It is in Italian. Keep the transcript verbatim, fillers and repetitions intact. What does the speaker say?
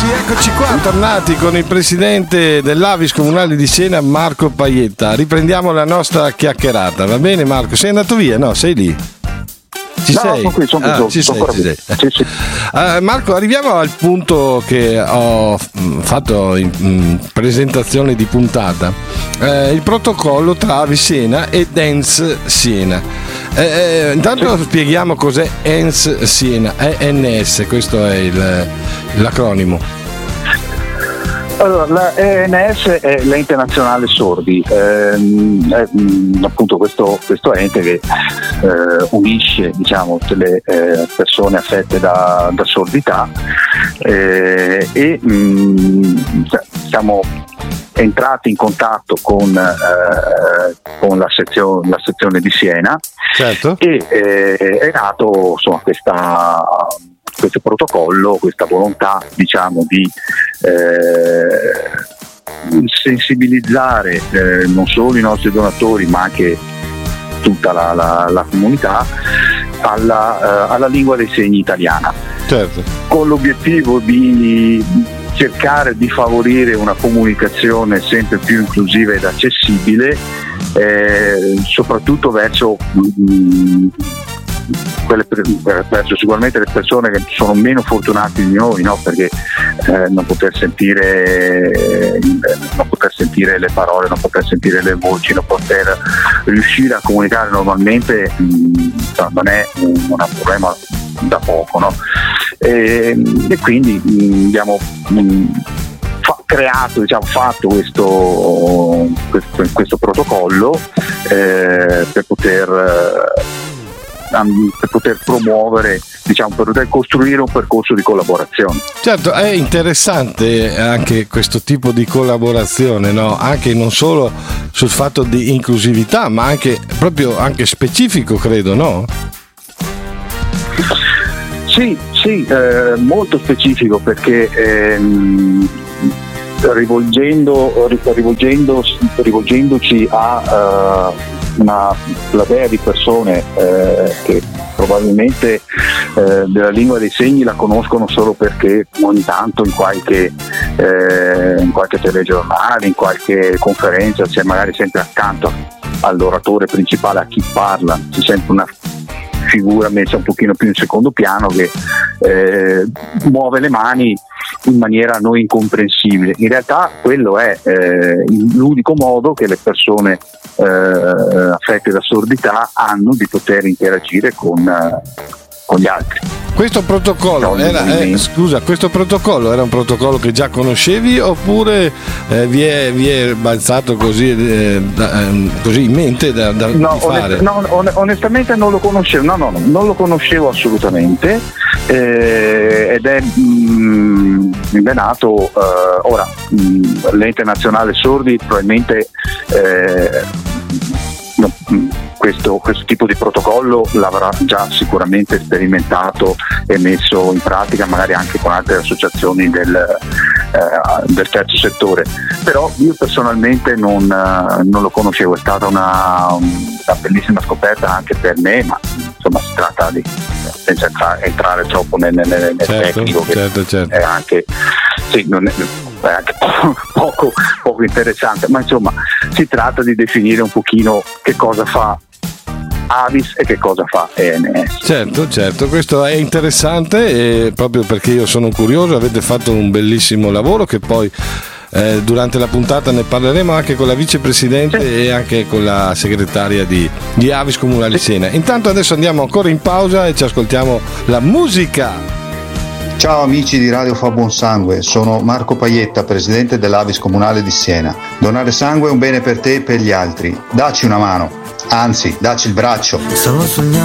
Eccoci qua, tornati con il presidente dell'Avis Comunale di Siena, Marco Paietta. Riprendiamo la nostra chiacchierata, va bene Marco? Sei andato via? No, sei lì? Ci no, sei? Sono qui, sono ah, qui, ci sono sei, ci sei. sì, sì. Uh, Marco, arriviamo al punto che ho fatto in, in presentazione di puntata, uh, il protocollo tra Avis Siena e E N S Siena. Uh, uh, intanto sì. Spieghiamo cos'è E N S Siena, E N S, questo è il, l'acronimo. Allora, la E N S è l'Ente Nazionale Sordi, ehm, è mh, appunto questo, questo ente che eh, unisce, diciamo, tutte le eh, persone affette da, da sordità eh, e mh, siamo entrati in contatto con, eh, con la, sezione, la sezione di Siena, certo. E eh, è nato insomma questa questo protocollo, questa volontà, diciamo, di eh, sensibilizzare eh, non solo i nostri donatori ma anche tutta la, la, la comunità alla, uh, alla lingua dei segni italiana, certo. Con l'obiettivo di cercare di favorire una comunicazione sempre più inclusiva ed accessibile, eh, soprattutto verso mh, quelle verso sicuramente le persone che sono meno fortunate di noi, no? Perché eh, non poter sentire eh, non poter sentire le parole, non poter sentire le voci, non poter riuscire a comunicare normalmente mh, non è un, un problema da poco, no? E, e quindi mh, abbiamo mh, fa, creato, diciamo, fatto questo, questo, questo protocollo eh, per poter per poter promuovere, diciamo, per poter costruire un percorso di collaborazione. Certo, è interessante anche questo tipo di collaborazione, no? Anche non solo sul fatto di inclusività, ma anche proprio anche specifico, credo, no? Sì, sì, eh, molto specifico, perché ehm, rivolgendo, rivolgendo, rivolgendoci a uh, una platea di persone eh, che probabilmente eh, della lingua dei segni la conoscono solo perché ogni tanto in qualche, eh, in qualche telegiornale, in qualche conferenza c'è magari sempre accanto all'oratore principale, a chi parla, c'è sempre una figura messa un pochino più in secondo piano che eh, muove le mani in maniera a noi incomprensibile. In realtà quello è eh, l'unico modo che le persone eh, affette da sordità hanno di poter interagire con, eh, con gli altri. Questo protocollo no, era, eh, scusa, questo protocollo era un protocollo che già conoscevi oppure eh, vi, è, vi è balzato così, eh, da, eh, così in mente da, da no, di fare? Onest, no, on- onestamente non lo conoscevo, no, no, no, non lo conoscevo assolutamente eh, ed è, mh, è nato eh, ora mh, l'Ente Nazionale Sordi probabilmente eh, no, mh, Questo, questo tipo di protocollo l'avrà già sicuramente sperimentato e messo in pratica magari anche con altre associazioni del, eh, del terzo settore, però io personalmente non, eh, non lo conoscevo. È stata una, una bellissima scoperta anche per me, ma insomma si tratta di, senza entrare, entrare troppo nel, nel, nel certo, tecnico, che certo, certo. è anche sì, non è, è anche poco, poco interessante, ma insomma si tratta di definire un pochino che cosa fa Avis e che cosa fa E N S. Certo, certo, questo è interessante e proprio perché io sono curioso, avete fatto un bellissimo lavoro che poi eh, durante la puntata ne parleremo anche con la vicepresidente sì. e anche con la segretaria di, di Avis Comunale sì. Siena. Intanto adesso andiamo ancora in pausa e ci ascoltiamo la musica. Ciao amici di Radio Fa Buon Sangue, sono Marco Paietta, presidente dell'Avis Comunale di Siena. Donare sangue è un bene per te e per gli altri. Dacci una mano, anzi, dacci il braccio. Stavo sognando